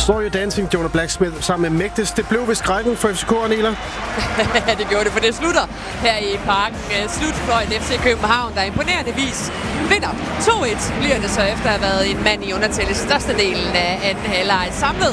Saw You Dancing, Jonah Blacksmith, sammen med Mægtes. Det blev ved skrækken for FCK, Anela. Ja, det gjorde det, for det slutter her i parken. Slut for en FC København, der imponerende vis vinder. 2-1 bliver det så efter at have været en mand i undertal størstedelen af anden halvleg. Samlet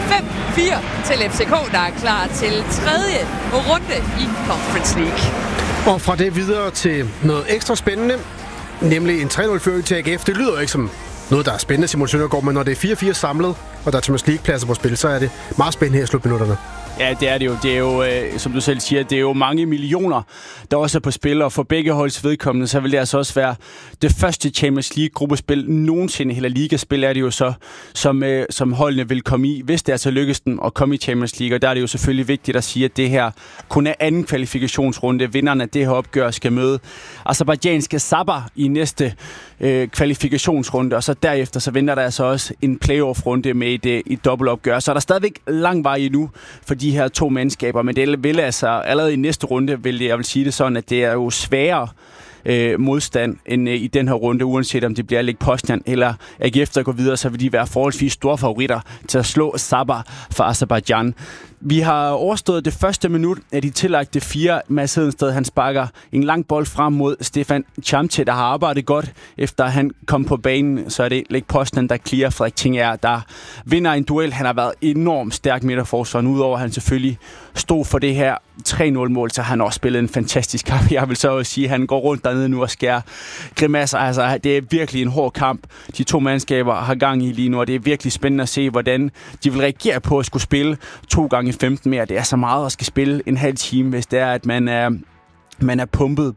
5-4 til FCK, der er klar til tredje runde i Conference League. Og fra det videre til noget ekstra spændende, nemlig en 3-0-føring til AGF. Det lyder jo ikke som noget, der er spændende, Simon Søndergaard, men når det er 4-4 samlet, og der er Champions League-pladser på spil, så er det meget spændende her i slutminutterne. Ja, det er det jo. Det er jo, som du selv siger, det er jo mange millioner, der også er på spil, og for begge holds vedkommende, så vil det altså også være det første Champions League-gruppespil nogensinde. Hele ligaspil er det jo så, som holdene vil komme i, hvis det altså lykkes dem at komme i Champions League. Og der er det jo selvfølgelig vigtigt at sige, at det her kun er anden kvalifikationsrunde. Vinderne af det her opgør skal møde aserbajdsjanske Sabah i næste kvalifikationsrunde, og så derefter så venter der altså også en playoff-runde med et dobbeltopgør. Så er der stadigvæk lang vej endnu for de her to mandskaber, men det vil altså allerede i næste runde, jeg vil sige det sådan, at det er jo sværere modstand end i den her runde, uanset om det bliver Lech Poznan eller AGF, der går videre, så vil de være forholdsvis store favoritter til at slå Sabah for Aserbajdsjan. Vi har overstået det første minut af de tillagte 4. Mads Hedensted, han sparker en lang bold frem mod Stefan Chamche, der har arbejdet godt, efter han kom på banen. Så er det Lech Poznan, der clearer Frederik Tinger, der vinder en duel. Han har været enormt stærk midterforsvar, udover at han selvfølgelig stod for det her 3-0-mål, så han også spillet en fantastisk kamp. Jeg vil så også sige, at han går rundt dernede nu og skærer grimasser. Altså, det er virkelig en hård kamp, de to mandskaber har gang i lige nu, og det er virkelig spændende at se, hvordan de vil reagere på at skulle spille 2 gange 15 mere. Det er så meget at skal spille en halv time, hvis det er, at man er pumpet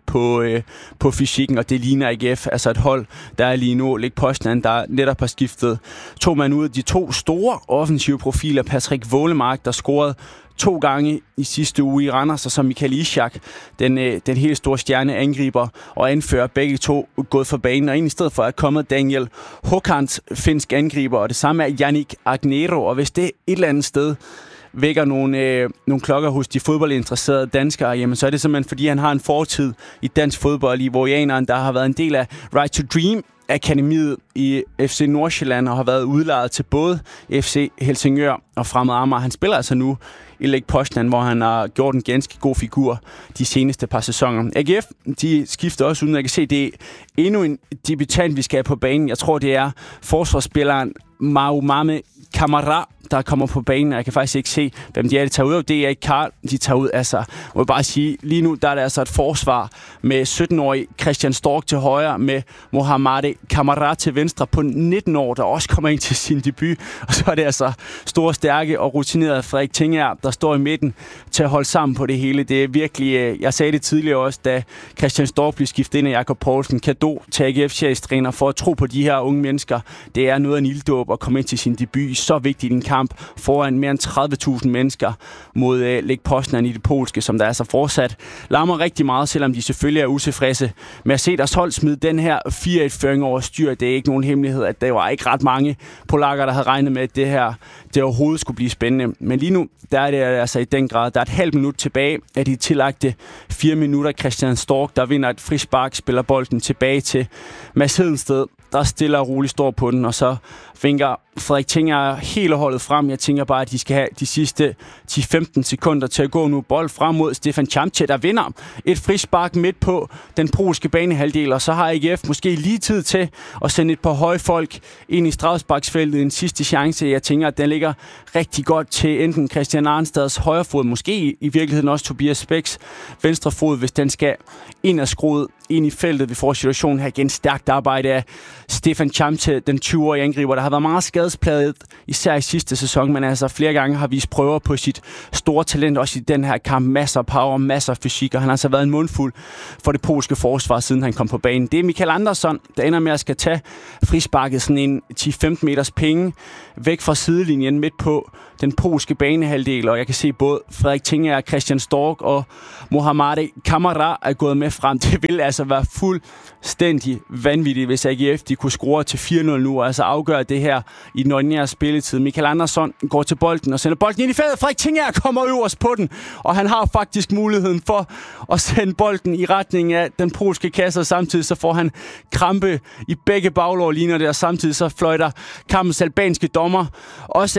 på fysikken, og det ligner AGF, altså et hold, der er lige nu Lech Poznan, der netop har skiftet 2 mand ud. De 2 store offensive profiler, Patrick Wålemark, der scorede 2 gange i sidste uge i Randers, og så Michael Ishak, den helt store stjerne angriber og anfører, begge to gået for banen, og egentlig i stedet for er kommet Daniel Håkans, finsk angriber, og det samme er Yannick Agnero, og hvis det et eller andet sted vækker nogle klokker hos de fodboldinteresserede danskere, jamen så er det simpelthen, fordi han har en fortid i dansk fodbold, i Vorianeren, der har været en del af Right to Dream akademiet i FC Nordsjælland, og har været udlejet til både FC Helsingør og Fremad Amager. Han spiller altså nu i Lech Poznan, hvor han har gjort en ganske god figur de seneste par sæsoner. AGF, de skifter også uden, jeg kan se, det er endnu en debutant, vi skal have på banen. Jeg tror, det er forsvarsspilleren Maumame Kamara, der kommer på banen, og jeg kan faktisk ikke se, hvem de er, de tager ud af. Det er ikke Karl, de tager ud. Altså, må jeg bare sige, lige nu der er der altså et forsvar med 17-årig Christian Stork til højre, med Mohamed Kamara til venstre på 19 år, der også kommer ind til sin debut. Og så er det altså store, stærke og rutinerede Frederik Tinger, der står i midten til at holde sammen på det hele. Det er virkelig, jeg sagde det tidligere også, da Christian Stork blev skiftet ind af Jakob Poulsen, cadeau til AGF-chefstræner for at tro på de her unge mennesker. Det er noget af en ilddåb at komme ind til sin debut. Så vigtigt en kamp foran mere end 30.000 mennesker mod Lech Poznan i det polske, som der altså fortsat larmer rigtig meget, selvom de selvfølgelig er utilfredse med at se deres hold smide den her 4-1-føring over styr. Det er ikke nogen hemmelighed, at der var ikke ret mange polakker, der havde regnet med, at det overhovedet skulle blive spændende. Men lige nu, der er det altså i den grad. Der er et halvt minut tilbage af de tillagte 4 minutter. Christian Stork, der vinder et frispark, spiller bolden tilbage til Mads Hedensted, der stille og roligt står på den, og så vinker Frederik Tinger hele holdet frem. Jeg tænker bare, at de skal have de sidste 10-15 sekunder til at gå nu. Bold frem mod Stefan Chamche, der vinder et frispark midt på den polske banehalvdel, og så har AGF måske lige tid til at sende et par høje folk ind i straffesparksfeltet. En sidste chance. Jeg tænker, at den ligger rigtig godt til enten Christian Arnstads højre fod, måske i virkeligheden også Tobias Bæks venstre fod, hvis den skal ind og skruet ind i feltet. Vi får situationen her igen. Stærkt arbejde af Stefan Chamche, den 20-årige angriber, der har været meget skadespladet, især i sidste sæson, men altså flere gange har vist prøver på sit store talent, også i den her kamp. Masser af power, masser af fysik, og han har altså været en mundfuld for det polske forsvar, siden han kom på banen. Det er Michael Andersson, der ender med at skal tage frisparket sådan en 10-15 meters penge væk fra sidelinjen midt på den polske banehalvdel, og jeg kan se både Frederik Tinger, Christian Stork og Mohamed Kamara er gået med frem. Det vil altså være fuldstændig vanvittigt, hvis AGF de kunne score til 4-0 nu, og altså afgøre det her i den ordinære spilletid. Michael Andersson går til bolden og sender bolden ind i feltet. Frederik Tinger kommer øverst på den, og han har faktisk muligheden for at sende bolden i retning af den polske kasse, og samtidig så får han krampe i begge baglår, ligner det, og samtidig så fløjter kampens albanske dommer også af,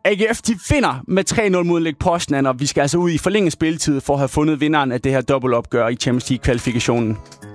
AGF, de vinder med 3-0 mod Lech Poznan, og vi skal altså ud i forlænget spilletid for at have fundet vinderen af det her dobbeltopgør i Champions League-kvalifikationen.